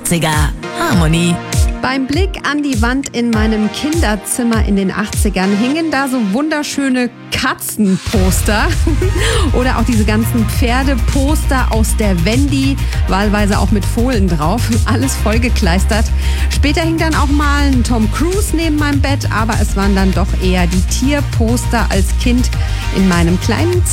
80er. Harmony. Beim Blick an die Wand in meinem Kinderzimmer in den 80ern hingen da so wunderschöne Katzenposter oder auch diese ganzen Pferdeposter aus der Wendy, wahlweise auch mit Fohlen drauf, alles vollgekleistert. Später hing dann auch mal ein Tom Cruise neben meinem Bett, aber es waren dann doch eher die Tierposter als Kind in meinem kleinen Zimmer.